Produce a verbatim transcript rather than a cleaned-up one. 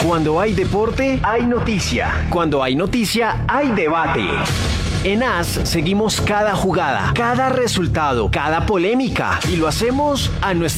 Cuando hay deporte, hay noticia. Cuando hay noticia, hay debate. En A S seguimos cada jugada, cada resultado, cada polémica y lo hacemos a nuestra